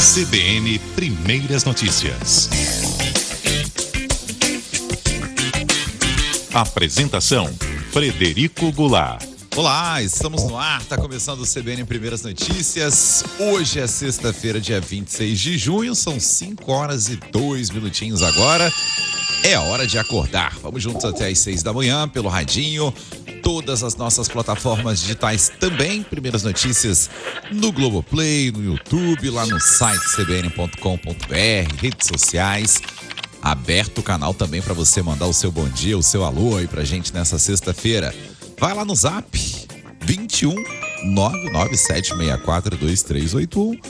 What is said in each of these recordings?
CBN Primeiras Notícias. Apresentação: Frederico Goulart. Olá, estamos no ar, está começando o CBN Primeiras Notícias. Hoje é sexta-feira, dia 26 de junho, são 5 horas e 2 minutinhos agora. É hora de acordar. Vamos juntos até às 6 da manhã pelo radinho. Todas as nossas plataformas digitais também. Primeiras Notícias no Globoplay, no YouTube, lá no site cbn.com.br, redes sociais. Aberto o canal também para você mandar o seu bom dia, o seu alô aí pra gente nessa sexta-feira. Vai lá no Zap 21 99764 2381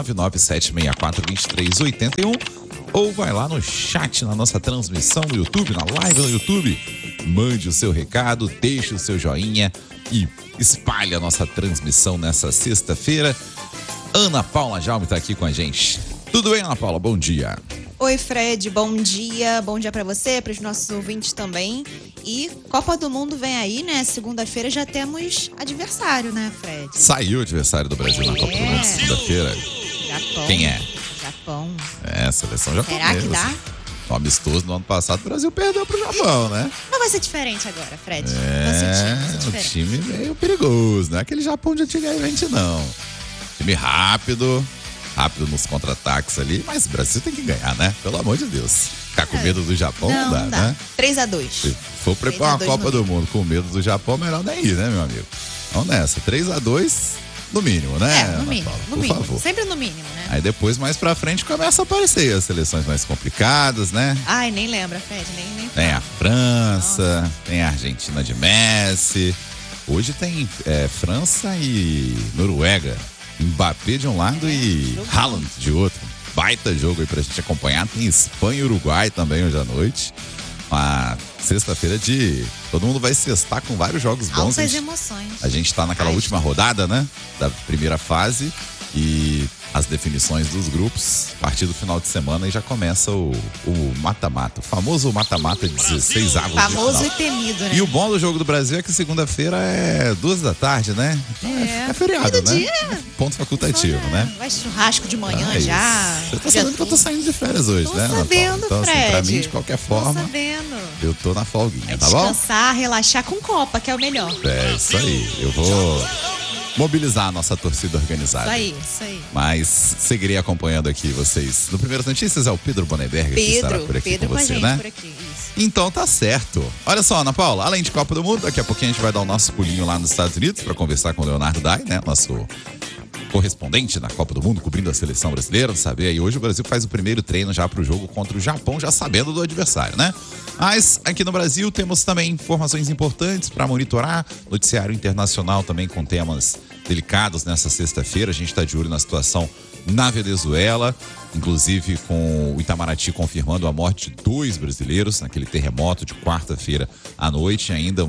99764 2381 ou vai lá no chat na nossa transmissão no YouTube, na live no YouTube. Mande o seu recado, deixe o seu joinha e espalhe a nossa transmissão nessa sexta-feira. Ana Paula Jaume está aqui com a gente. Tudo bem, Ana Paula? Bom dia. Oi, Fred, bom dia para você, para os nossos ouvintes também. E Copa do Mundo vem aí, né? Segunda-feira já temos adversário, né, Fred? Saiu o adversário do Brasil na Copa do Mundo segunda-feira. Japão. Quem é? Japão. É, seleção japonesa. Será que dá? No amistoso no ano passado, o Brasil perdeu pro Japão, né? Não vai ser diferente agora, Fred. O time meio perigoso, não é aquele Japão de antigamente, não. Time rápido nos contra-ataques ali, mas o Brasil tem que ganhar, né? Pelo amor de Deus. Ficar com medo do Japão não dá, né? 3-2. Se for preparar uma Copa do Mundo com medo do Japão, melhor nem ir, né, meu amigo? Vamos nessa, 3-2 no mínimo, né? No mínimo, por favor. Sempre no mínimo, né? Aí depois, mais pra frente, começa a aparecer as seleções mais complicadas, né? Ai, nem lembra, Fred, nem Tem a França, tem a Argentina de Messi. Hoje tem França e Noruega. Mbappé de um lado e Haaland de outro. Baita jogo aí pra gente acompanhar. Tem Espanha e Uruguai também hoje à noite. Uma sexta-feira todo mundo vai sextar com vários jogos bons. Altas emoções. A gente tá naquela última rodada, né? Da primeira fase. E as definições dos grupos. A partir do final de semana e já começa o mata-mata. O famoso mata-mata de 16 avos. Famoso e temido, né? E o bom do jogo do Brasil é que segunda-feira é 2 da tarde, né? Então é feriado, né? Dia. Ponto facultativo, né? Vai churrasco de manhã já. Você tá sabendo que eu tô saindo de férias hoje, né? Tô sabendo, então, Fred. Assim, pra mim, de qualquer forma, tô sabendo. Eu tô na folguinha, tá bom? Descansar, relaxar com Copa, que é o melhor. É, isso aí. Eu vou mobilizar a nossa torcida organizada. Isso aí. Mas seguirei acompanhando aqui vocês. No Primeiras Notícias é o Pedro Bonneberger que estará por aqui com você, né? Por aqui, isso. Então tá certo. Olha só, Ana Paula, além de Copa do Mundo, daqui a pouquinho a gente vai dar o nosso pulinho lá nos Estados Unidos para conversar com o Leonardo Dai, né? Nosso correspondente na Copa do Mundo, cobrindo a seleção brasileira, saber aí. Hoje o Brasil faz o primeiro treino já pro jogo contra o Japão, já sabendo do adversário, né? Mas aqui no Brasil temos também informações importantes para monitorar, noticiário internacional também com temas delicados nessa sexta-feira. A gente está de olho na situação na Venezuela, inclusive com o Itamaraty confirmando a morte de 2 brasileiros naquele terremoto de quarta-feira à noite. Ainda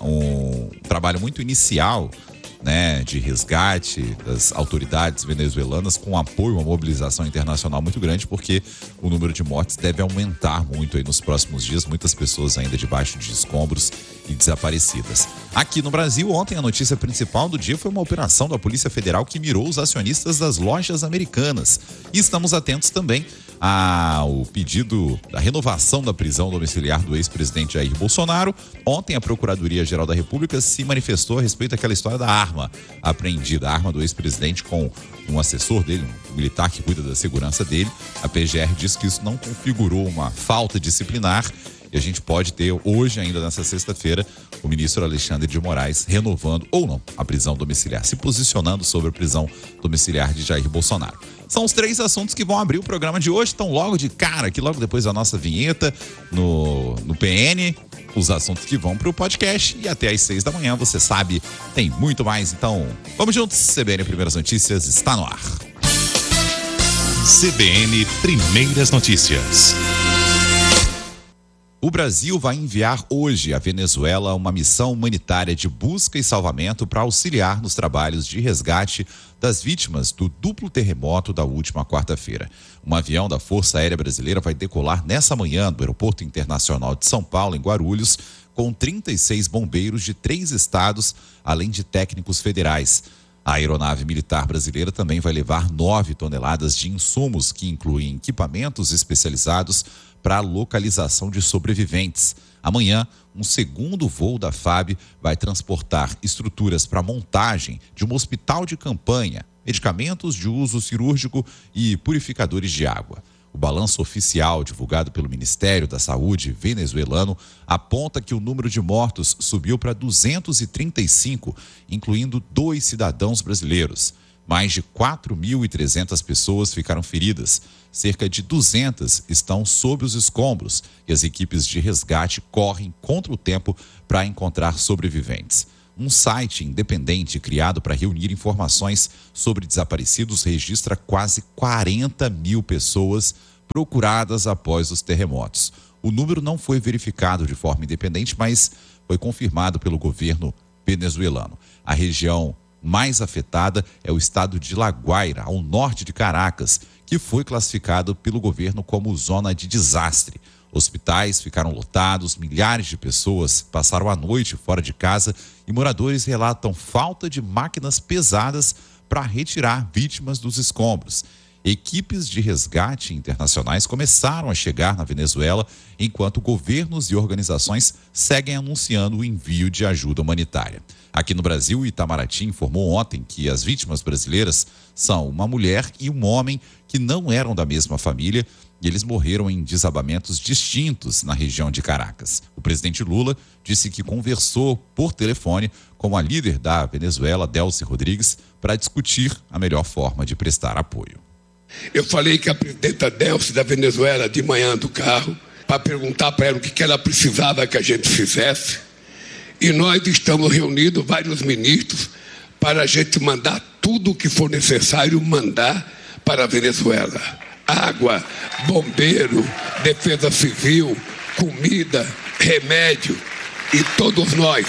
um trabalho muito inicial, né, de resgate das autoridades venezuelanas, com apoio, uma mobilização internacional muito grande, porque o número de mortes deve aumentar muito aí nos próximos dias, muitas pessoas ainda debaixo de escombros e desaparecidas. Aqui no Brasil, ontem a notícia principal do dia foi uma operação da Polícia Federal que mirou os acionistas das lojas americanas. E estamos atentos também ao pedido da renovação da prisão domiciliar do ex-presidente Jair Bolsonaro. Ontem a Procuradoria-Geral da República se manifestou a respeito daquela história da arma apreendida, a arma do ex-presidente com um assessor dele, um militar que cuida da segurança dele. A PGR disse que isso não configurou uma falta disciplinar e a gente pode ter hoje, ainda nessa sexta-feira, o ministro Alexandre de Moraes renovando ou não a prisão domiciliar, se posicionando sobre a prisão domiciliar de Jair Bolsonaro. São os 3 assuntos que vão abrir o programa de hoje. Então, logo de cara, aqui logo depois da nossa vinheta no PN, os assuntos que vão para o podcast. E até às 6 da manhã, você sabe, tem muito mais. Então, vamos juntos. CBN Primeiras Notícias está no ar. CBN Primeiras Notícias. O Brasil vai enviar hoje à Venezuela uma missão humanitária de busca e salvamento para auxiliar nos trabalhos de resgate das vítimas do duplo terremoto da última quarta-feira. Um avião da Força Aérea Brasileira vai decolar nessa manhã do Aeroporto Internacional de São Paulo, em Guarulhos, com 36 bombeiros de 3 estados, além de técnicos federais. A aeronave militar brasileira também vai levar 9 toneladas de insumos, que incluem equipamentos especializados para a localização de sobreviventes. Amanhã, um segundo voo da FAB vai transportar estruturas para montagem de um hospital de campanha, medicamentos de uso cirúrgico e purificadores de água. O balanço oficial divulgado pelo Ministério da Saúde venezuelano aponta que o número de mortos subiu para 235, incluindo 2 cidadãos brasileiros. Mais de 4.300 pessoas ficaram feridas. Cerca de 200 estão sob os escombros e as equipes de resgate correm contra o tempo para encontrar sobreviventes. Um site independente criado para reunir informações sobre desaparecidos registra quase 40 mil pessoas procuradas após os terremotos. O número não foi verificado de forma independente, mas foi confirmado pelo governo venezuelano. A região mais afetada é o estado de La Guaira, ao norte de Caracas, que foi classificado pelo governo como zona de desastre. Hospitais ficaram lotados, milhares de pessoas passaram a noite fora de casa e moradores relatam falta de máquinas pesadas para retirar vítimas dos escombros. Equipes de resgate internacionais começaram a chegar na Venezuela, enquanto governos e organizações seguem anunciando o envio de ajuda humanitária. Aqui no Brasil, o Itamaraty informou ontem que as vítimas brasileiras são uma mulher e um homem que não eram da mesma família e eles morreram em desabamentos distintos na região de Caracas. O presidente Lula disse que conversou por telefone com a líder da Venezuela, Delcy Rodrigues, para discutir a melhor forma de prestar apoio. Eu falei com a presidenta Delcy da Venezuela de manhã do carro para perguntar para ela o que ela precisava que a gente fizesse. E nós estamos reunidos, vários ministros, para a gente mandar tudo o que for necessário mandar para a Venezuela. Água, bombeiro, defesa civil, comida, remédio. E todos nós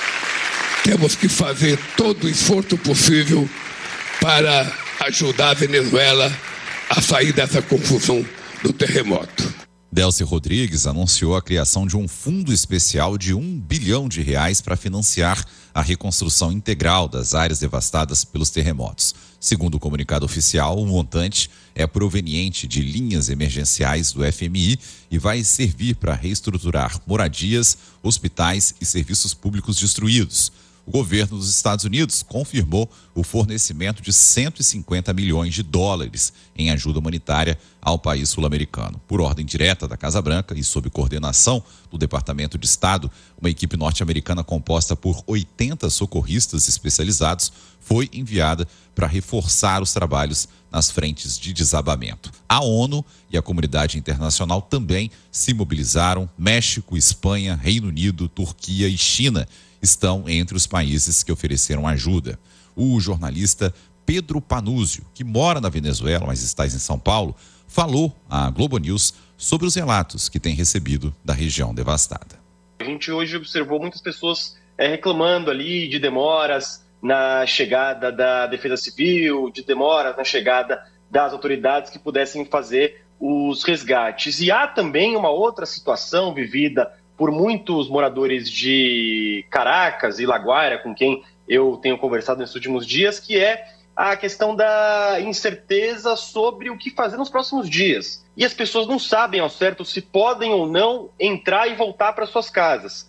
temos que fazer todo o esforço possível para ajudar a Venezuela a sair dessa confusão do terremoto. Delcy Rodrigues anunciou a criação de um fundo especial de R$1 bilhão para financiar a reconstrução integral das áreas devastadas pelos terremotos. Segundo o comunicado oficial, o montante é proveniente de linhas emergenciais do FMI e vai servir para reestruturar moradias, hospitais e serviços públicos destruídos. O governo dos Estados Unidos confirmou o fornecimento de $150 milhões em ajuda humanitária ao país sul-americano. Por ordem direta da Casa Branca e sob coordenação do Departamento de Estado, uma equipe norte-americana composta por 80 socorristas especializados foi enviada para reforçar os trabalhos nas frentes de desabamento. A ONU e a comunidade internacional também se mobilizaram. México, Espanha, Reino Unido, Turquia e China estão entre os países que ofereceram ajuda. O jornalista Pedro Panúzio, que mora na Venezuela, mas está em São Paulo, falou à Globo News sobre os relatos que tem recebido da região devastada. A gente hoje observou muitas pessoas reclamando ali de demoras na chegada da Defesa Civil, de demoras na chegada das autoridades que pudessem fazer os resgates. E há também uma outra situação vivida por muitos moradores de Caracas e La Guaira, com quem eu tenho conversado nesses últimos dias, que é a questão da incerteza sobre o que fazer nos próximos dias. E as pessoas não sabem ao certo se podem ou não entrar e voltar para suas casas.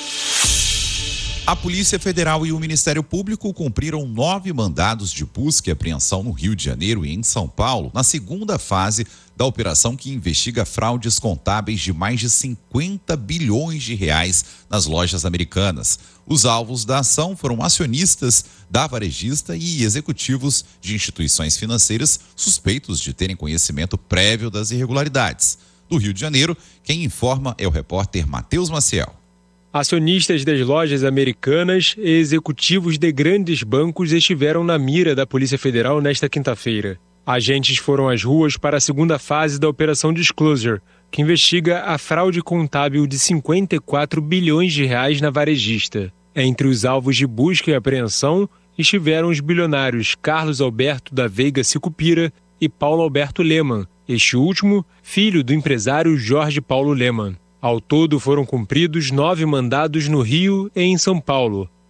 A Polícia Federal e o Ministério Público cumpriram 9 mandados de busca e apreensão no Rio de Janeiro e em São Paulo, na segunda fase da operação que investiga fraudes contábeis de mais de R$50 bilhões nas lojas americanas. Os alvos da ação foram acionistas da varejista e executivos de instituições financeiras suspeitos de terem conhecimento prévio das irregularidades. Do Rio de Janeiro, quem informa é o repórter Matheus Maciel. Acionistas das lojas americanas e executivos de grandes bancos estiveram na mira da Polícia Federal nesta quinta-feira. Agentes foram às ruas para a segunda fase da Operação Disclosure, que investiga a fraude contábil de R$54 bilhões na varejista. Entre os alvos de busca e apreensão estiveram os bilionários Carlos Alberto da Veiga Sicupira e Paulo Alberto Lemann, este último filho do empresário Jorge Paulo Lemann. Ao todo foram cumpridos 9 mandados no Rio e em São Paulo.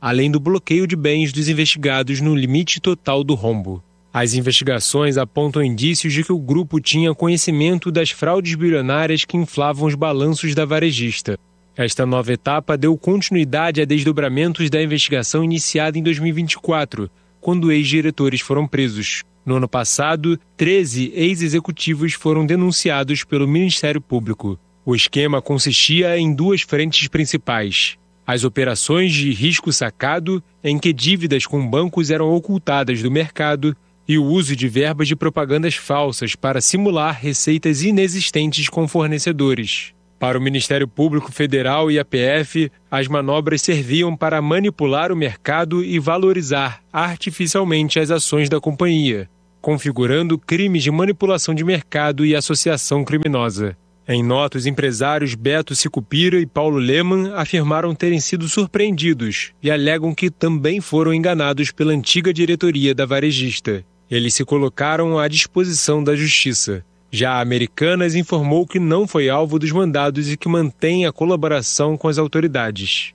além do bloqueio de bens dos investigados no limite total do rombo. As investigações apontam indícios de que o grupo tinha conhecimento das fraudes bilionárias que inflavam os balanços da varejista. Esta nova etapa deu continuidade a desdobramentos da investigação iniciada em 2024, quando ex-diretores foram presos. No ano passado, 13 ex-executivos foram denunciados pelo Ministério Público. O esquema consistia em duas frentes principais: as operações de risco sacado, em que dívidas com bancos eram ocultadas do mercado, e o uso de verbas de propagandas falsas para simular receitas inexistentes com fornecedores. Para o Ministério Público Federal e a PF, as manobras serviam para manipular o mercado e valorizar artificialmente as ações da companhia, configurando crimes de manipulação de mercado e associação criminosa. Em nota, os empresários Beto Sicupira e Paulo Lemann afirmaram terem sido surpreendidos e alegam que também foram enganados pela antiga diretoria da varejista. Eles se colocaram à disposição da Justiça. Já a Americanas informou que não foi alvo dos mandados e que mantém a colaboração com as autoridades.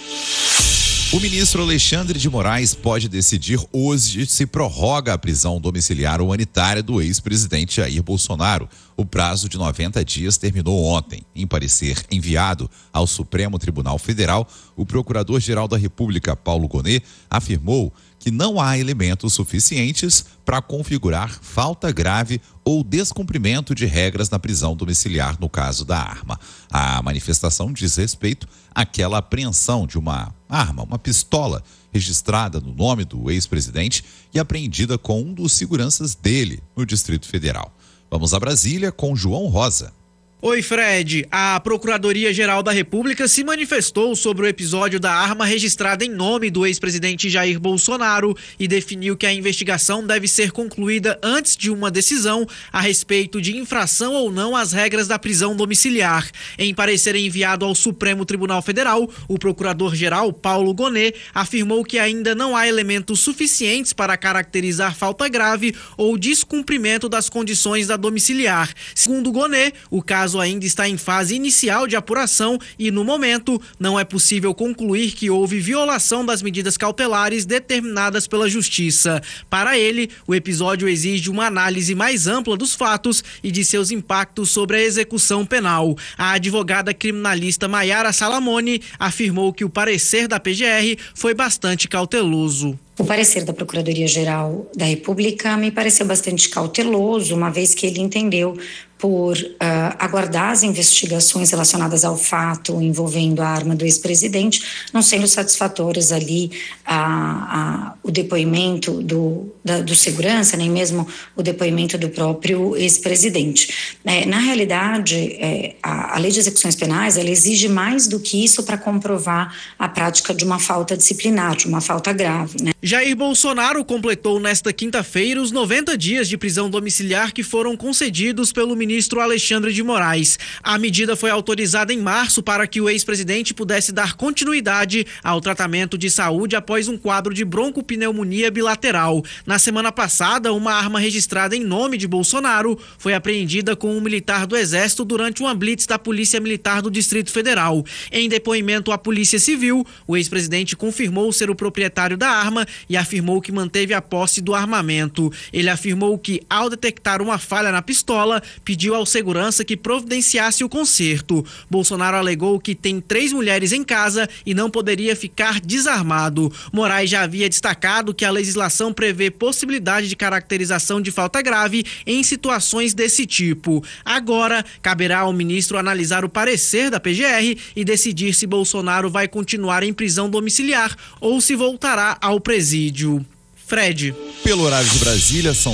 O ministro Alexandre de Moraes pode decidir hoje se prorroga a prisão domiciliar humanitária do ex-presidente Jair Bolsonaro. O prazo de 90 dias terminou ontem. Em parecer enviado ao Supremo Tribunal Federal, o Procurador-Geral da República, Paulo Gonet, afirmou que não há elementos suficientes para configurar falta grave ou descumprimento de regras na prisão domiciliar no caso da arma. A manifestação diz respeito àquela apreensão de uma arma, uma pistola, registrada no nome do ex-presidente e apreendida com um dos seguranças dele no Distrito Federal. Vamos a Brasília com João Rosa. Oi, Fred. A Procuradoria-Geral da República se manifestou sobre o episódio da arma registrada em nome do ex-presidente Jair Bolsonaro e definiu que a investigação deve ser concluída antes de uma decisão a respeito de infração ou não às regras da prisão domiciliar. Em parecer enviado ao Supremo Tribunal Federal, o Procurador-Geral Paulo Gonet afirmou que ainda não há elementos suficientes para caracterizar falta grave ou descumprimento das condições da domiciliar. Segundo Gonet, o caso ainda está em fase inicial de apuração e, no momento, não é possível concluir que houve violação das medidas cautelares determinadas pela Justiça. Para ele, o episódio exige uma análise mais ampla dos fatos e de seus impactos sobre a execução penal. A advogada criminalista Maiara Salamone afirmou que o parecer da PGR foi bastante cauteloso. O parecer da Procuradoria-Geral da República me pareceu bastante cauteloso, uma vez que ele entendeu por aguardar as investigações relacionadas ao fato envolvendo a arma do ex-presidente, não sendo satisfatórias ali o depoimento do segurança, nem mesmo o depoimento do próprio ex-presidente. Na realidade, a lei de execuções penais, ela exige mais do que isso para comprovar a prática de uma falta disciplinar, de uma falta grave, né? Jair Bolsonaro completou nesta quinta-feira os 90 dias de prisão domiciliar que foram concedidos pelo ministro Alexandre de Moraes. A medida foi autorizada em março para que o ex-presidente pudesse dar continuidade ao tratamento de saúde após um quadro de broncopneumonia bilateral. Na semana passada, uma arma registrada em nome de Bolsonaro foi apreendida com um militar do Exército durante uma blitz da Polícia Militar do Distrito Federal. Em depoimento à Polícia Civil, o ex-presidente confirmou ser o proprietário da arma e afirmou que manteve a posse do armamento. Ele afirmou que, ao detectar uma falha na pistola, pediu ao segurança que providenciasse o conserto. Bolsonaro alegou que tem 3 mulheres em casa e não poderia ficar desarmado. Moraes já havia destacado que a legislação prevê possibilidade de caracterização de falta grave em situações desse tipo. Agora, caberá ao ministro analisar o parecer da PGR e decidir se Bolsonaro vai continuar em prisão domiciliar ou se voltará ao presídio. Fred. Pelo horário de Brasília, são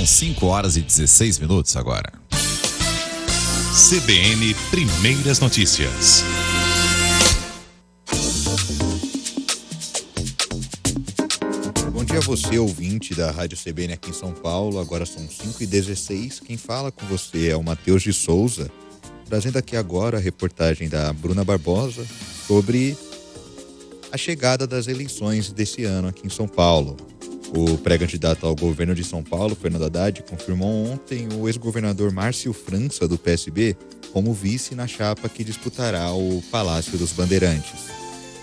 5h16 agora. CBN Primeiras Notícias. Bom dia a você, ouvinte da Rádio CBN aqui em São Paulo. Agora são 5h16. Quem fala com você é o Matheus de Souza, trazendo aqui agora a reportagem da Bruna Barbosa sobre a chegada das eleições desse ano aqui em São Paulo. O pré-candidato ao governo de São Paulo, Fernando Haddad, confirmou ontem o ex-governador Márcio França, do PSB, como vice na chapa que disputará o Palácio dos Bandeirantes.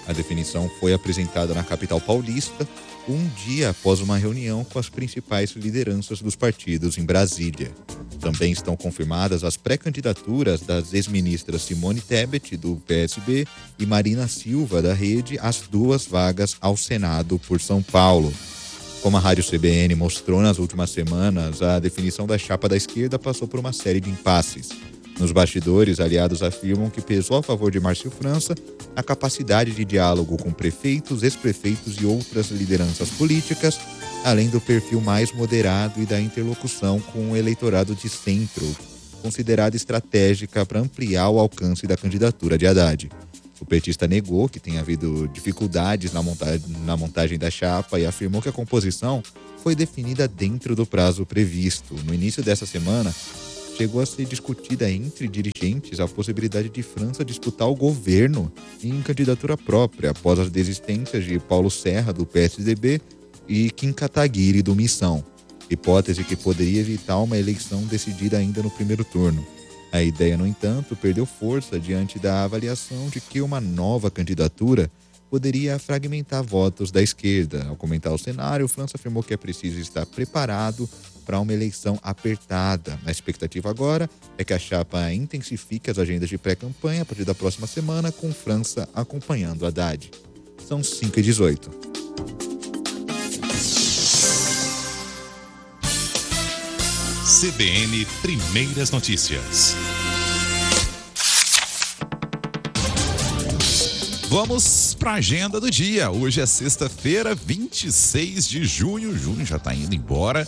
A definição foi apresentada na capital paulista um dia após uma reunião com as principais lideranças dos partidos em Brasília. Também estão confirmadas as pré-candidaturas das ex-ministras Simone Tebet, do PSB, e Marina Silva, da Rede, às 2 vagas ao Senado por São Paulo. Como a Rádio CBN mostrou nas últimas semanas, a definição da chapa da esquerda passou por uma série de impasses. Nos bastidores, aliados afirmam que pesou a favor de Márcio França a capacidade de diálogo com prefeitos, ex-prefeitos e outras lideranças políticas, além do perfil mais moderado e da interlocução com o eleitorado de centro, considerada estratégica para ampliar o alcance da candidatura de Haddad. O petista negou que tenha havido dificuldades na montagem da chapa e afirmou que a composição foi definida dentro do prazo previsto. No início dessa semana, chegou a ser discutida entre dirigentes a possibilidade de França disputar o governo em candidatura própria, após as desistências de Paulo Serra, do PSDB, e Kim Kataguiri, do Missão. Hipótese que poderia evitar uma eleição decidida ainda no primeiro turno. A ideia, no entanto, perdeu força diante da avaliação de que uma nova candidatura poderia fragmentar votos da esquerda. Ao comentar o cenário, França afirmou que é preciso estar preparado para uma eleição apertada. A expectativa agora é que a chapa intensifique as agendas de pré-campanha a partir da próxima semana, com França acompanhando Haddad. São 5h18. CBN Primeiras Notícias. Vamos para a agenda do dia. Hoje é sexta-feira, 26 de junho. Junho já está indo embora.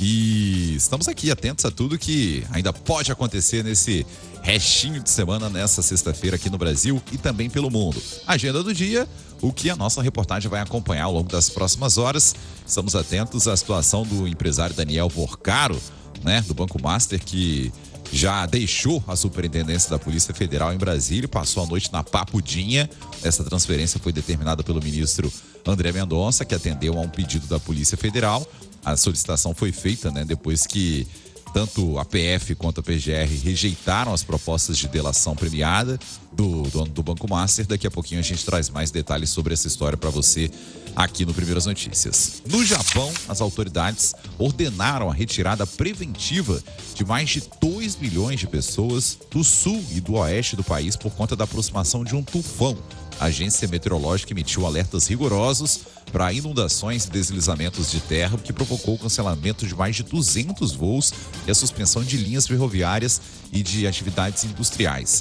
E estamos aqui atentos a tudo que ainda pode acontecer nesse restinho de semana, nessa sexta-feira aqui no Brasil e também pelo mundo. Agenda do dia, o que a nossa reportagem vai acompanhar ao longo das próximas horas. Estamos atentos à situação do empresário Daniel Porcaro, do Banco Master, que já deixou a superintendência da Polícia Federal em Brasília e passou a noite na Papudinha. Essa transferência foi determinada pelo ministro André Mendonça, que atendeu a um pedido da Polícia Federal. A solicitação foi feita, depois que tanto a PF quanto a PGR rejeitaram as propostas de delação premiada do dono do Banco Master. Daqui a pouquinho a gente traz mais detalhes sobre essa história para você aqui no Primeiras Notícias. No Japão, as autoridades ordenaram a retirada preventiva de mais de 2 milhões de pessoas do sul e do oeste do país por conta da aproximação de um tufão. A agência meteorológica emitiu alertas rigorosos para inundações e deslizamentos de terra, o que provocou o cancelamento de mais de 200 voos e a suspensão de linhas ferroviárias e de atividades industriais.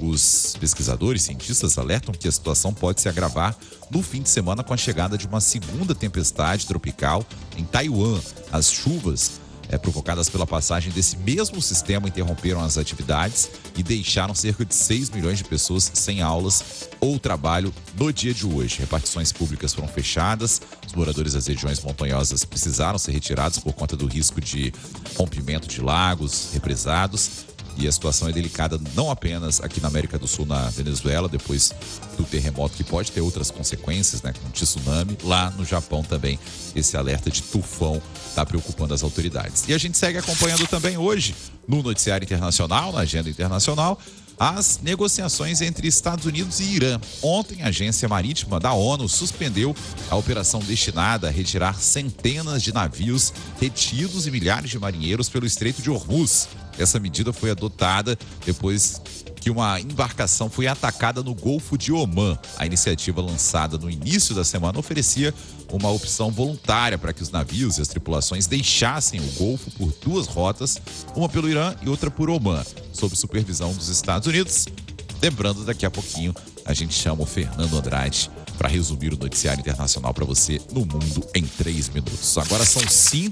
Os pesquisadores e cientistas alertam que a situação pode se agravar no fim de semana com a chegada de uma segunda tempestade tropical em Taiwan. As chuvas provocadas pela passagem desse mesmo sistema interromperam as atividades e deixaram cerca de 6 milhões de pessoas sem aulas ou trabalho no dia de hoje. Repartições públicas foram fechadas, os moradores das regiões montanhosas precisaram ser retirados por conta do risco de rompimento de lagos, represados. E a situação é delicada não apenas aqui na América do Sul, na Venezuela, depois do terremoto, que pode ter outras consequências, com tsunami. Lá no Japão também, esse alerta de tufão está preocupando as autoridades. E a gente segue acompanhando também hoje, no noticiário internacional, na agenda internacional, as negociações entre Estados Unidos e Irã. Ontem, a Agência Marítima da ONU suspendeu a operação destinada a retirar centenas de navios retidos e milhares de marinheiros pelo Estreito de Hormuz. Essa medida foi adotada depois que uma embarcação foi atacada no Golfo de Omã. A iniciativa, lançada no início da semana, oferecia uma opção voluntária para que os navios e as tripulações deixassem o Golfo por 2 rotas, uma pelo Irã e outra por Omã, sob supervisão dos Estados Unidos. Lembrando, daqui a pouquinho a gente chama o Fernando Andrade para resumir o noticiário internacional para você no mundo em 3 minutos. Agora são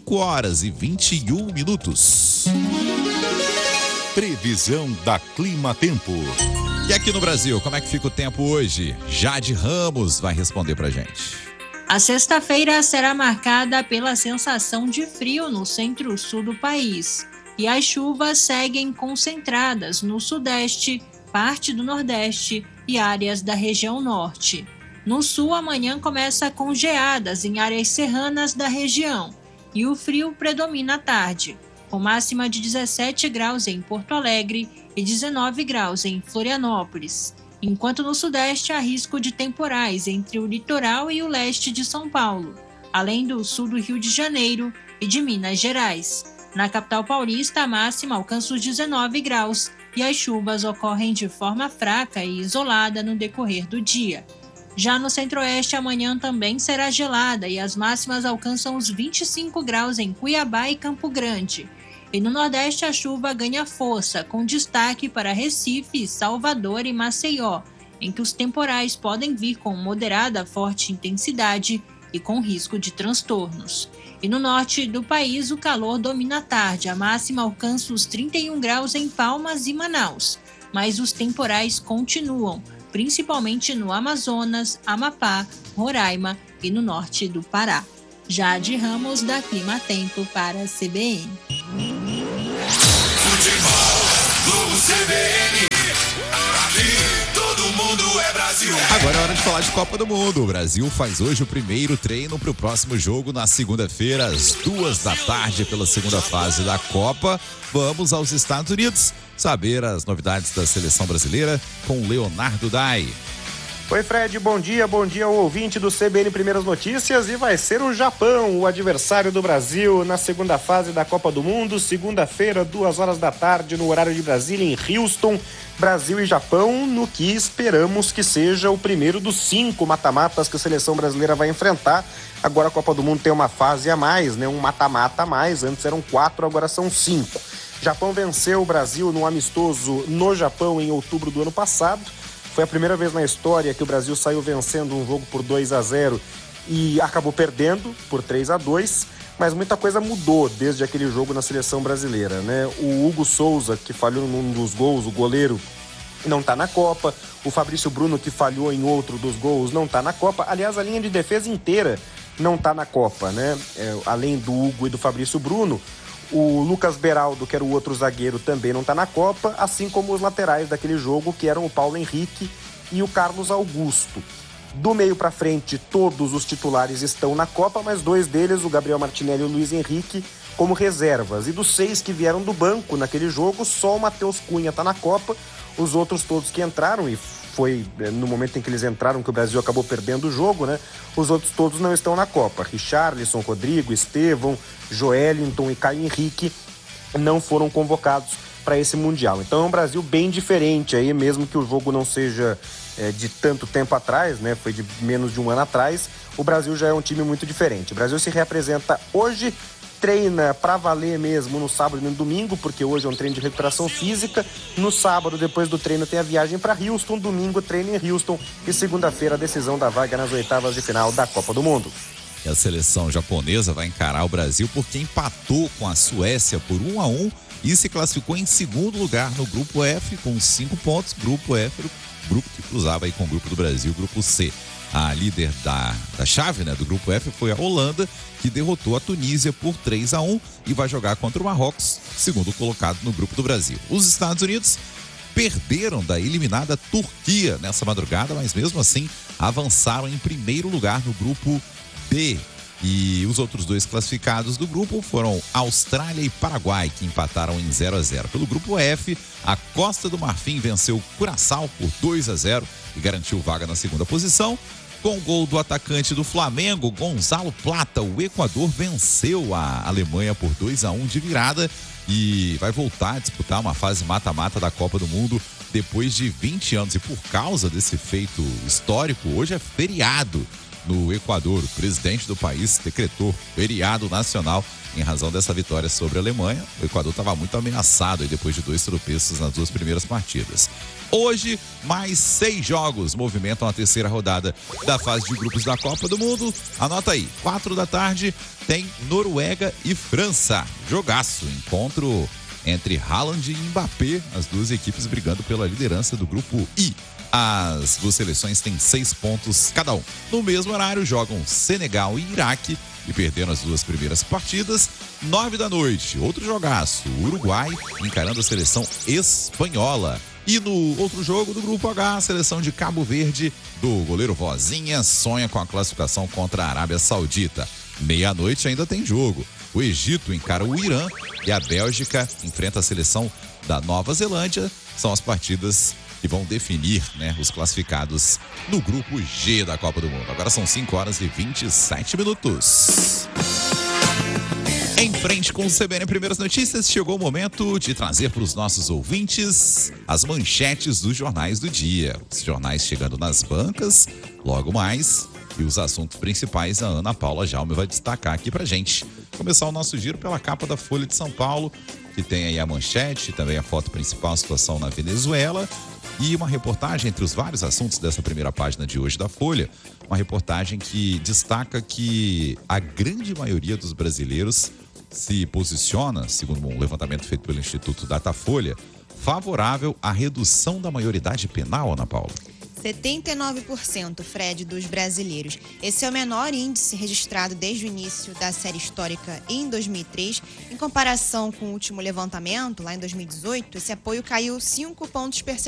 5h21. Previsão da Clima Tempo. E aqui no Brasil, como é que fica o tempo hoje? Jade Ramos vai responder pra gente. A sexta-feira será marcada pela sensação de frio no centro-sul do país. E as chuvas seguem concentradas no sudeste, parte do nordeste e áreas da região norte. No sul, amanhã começa com geadas em áreas serranas da região. E o frio predomina à tarde, com máxima de 17 graus em Porto Alegre e 19 graus em Florianópolis. enquanto no sudeste há risco de temporais entre o litoral e o leste de São Paulo, além do sul do Rio de Janeiro e de Minas Gerais. Na capital paulista, a máxima alcança os 19 graus e as chuvas ocorrem de forma fraca e isolada no decorrer do dia. Já no centro-oeste, amanhã também será gelada e as máximas alcançam os 25 graus em Cuiabá e Campo Grande. E no Nordeste, a chuva ganha força, com destaque para Recife, Salvador e Maceió, em que os temporais podem vir com moderada a forte intensidade e com risco de transtornos. E no norte do país, o calor domina a tarde. A máxima alcança os 31 graus em Palmas e Manaus. Mas os temporais continuam, principalmente no Amazonas, Amapá, Roraima e no norte do Pará. Jade Ramos, da Clima Tempo, para a CBN. Futebol do CBN, aqui todo mundo é Brasil. Agora é hora de falar de Copa do Mundo. O Brasil faz hoje o primeiro treino para o próximo jogo na segunda-feira, às 14h, pela segunda fase da Copa. Vamos aos Estados Unidos saber as novidades da seleção brasileira com Leonardo Dai. Oi, Fred, bom dia ao ouvinte do CBN Primeiras Notícias. E vai ser o Japão, o adversário do Brasil na segunda fase da Copa do Mundo, segunda-feira, 14h, no horário de Brasília, em Houston. Brasil e Japão, no que esperamos que seja o primeiro dos 5 mata-matas que a seleção brasileira vai enfrentar. Agora a Copa do Mundo tem uma fase a mais, né? Um mata-mata a mais, antes eram 4, agora são 5. Japão venceu o Brasil num amistoso no Japão em outubro do ano passado. Foi a primeira vez na história que o Brasil saiu vencendo um jogo por 2-0 e acabou perdendo por 3-2, mas muita coisa mudou desde aquele jogo na seleção brasileira, né? O Hugo Souza, que falhou num dos gols, o goleiro, não está na Copa. O Fabrício Bruno, que falhou em outro dos gols, não está na Copa. Aliás, a linha de defesa inteira não está na Copa, né? Além do Hugo e do Fabrício Bruno, o Lucas Beraldo, que era o outro zagueiro, também não está na Copa, assim como os laterais daquele jogo, que eram o Paulo Henrique e o Carlos Augusto. Do meio para frente, todos os titulares estão na Copa, mas 2 deles, o Gabriel Martinelli e o Luiz Henrique, como reservas. E dos 6 que vieram do banco naquele jogo, só o Matheus Cunha está na Copa. Os outros todos que entraram, e foi no momento em que eles entraram que o Brasil acabou perdendo o jogo, né? Os outros todos não estão na Copa. Richarlison, Rodrigo, Estevão, Joelinton e Caio Henrique não foram convocados para esse Mundial. Então é um Brasil bem diferente aí, mesmo que o jogo não seja de tanto tempo atrás, né? Foi de menos de um ano atrás. O Brasil já é um time muito diferente. O Brasil se reapresenta hoje, treina para valer mesmo no sábado e no domingo, porque hoje é um treino de recuperação física. No sábado, depois do treino, tem a viagem para Houston. Domingo, treino em Houston. E segunda-feira, a decisão da vaga nas oitavas de final da Copa do Mundo. E a seleção japonesa vai encarar o Brasil porque empatou com a Suécia por 1-1 e se classificou em segundo lugar no Grupo F com 5 pontos. Grupo F, o grupo que cruzava aí com o Grupo do Brasil, Grupo C. A líder da chave, né, do Grupo F foi a Holanda, que derrotou a Tunísia por 3-1 e vai jogar contra o Marrocos, segundo colocado no Grupo do Brasil. Os Estados Unidos perderam da eliminada Turquia nessa madrugada, mas mesmo assim avançaram em primeiro lugar no Grupo B. E os outros 2 classificados do grupo foram Austrália e Paraguai, que empataram em 0-0. Pelo Grupo F, a Costa do Marfim venceu Curaçao por 2-0 e garantiu vaga na segunda posição. Com o gol do atacante do Flamengo, Gonzalo Plata, o Equador venceu a Alemanha por 2-1 de virada e vai voltar a disputar uma fase mata-mata da Copa do Mundo depois de 20 anos. E por causa desse feito histórico, hoje é feriado no Equador. O presidente do país decretou feriado nacional em razão dessa vitória sobre a Alemanha. O Equador estava muito ameaçado aí depois de 2 tropeços nas 2 primeiras partidas. Hoje, mais 6 jogos movimentam a terceira rodada da fase de grupos da Copa do Mundo. Anota aí, 4h tem Noruega e França. Jogaço, encontro entre Haaland e Mbappé, as 2 equipes brigando pela liderança do Grupo I. As 2 seleções têm 6 pontos cada um. No mesmo horário jogam Senegal e Iraque e perderam as 2 primeiras partidas. 9h, outro jogaço, Uruguai encarando a seleção espanhola. E no outro jogo do Grupo H, a seleção de Cabo Verde, do goleiro Vozinha, sonha com a classificação contra a Arábia Saudita. 00:30 ainda tem jogo. O Egito encara o Irã e a Bélgica enfrenta a seleção da Nova Zelândia. São as partidas que vão definir, né, os classificados no grupo G da Copa do Mundo. Agora são 5h27. Em frente com o CBN Primeiras Notícias, chegou o momento de trazer para os nossos ouvintes as manchetes dos jornais do dia. Os jornais chegando nas bancas, logo mais, e os assuntos principais a Ana Paula Jaume vai destacar aqui pra gente. Começar o nosso giro pela capa da Folha de São Paulo, que tem aí a manchete, também a foto principal, a situação na Venezuela, e uma reportagem entre os vários assuntos dessa primeira página de hoje da Folha, uma reportagem que destaca que a grande maioria dos brasileiros se posiciona, segundo um levantamento feito pelo Instituto Datafolha, favorável à redução da maioridade penal, Ana Paula. 79%, Fred, dos brasileiros. Esse é o menor índice registrado desde o início da série histórica em 2003. Em comparação com o último levantamento, lá em 2018, esse apoio caiu 5 pontos percentuais.